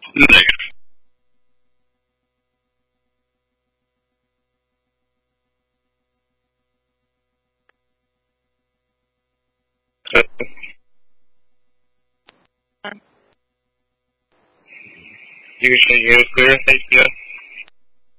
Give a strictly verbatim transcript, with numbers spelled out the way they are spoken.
Negative. Uh, You can hear us clear. Thank you.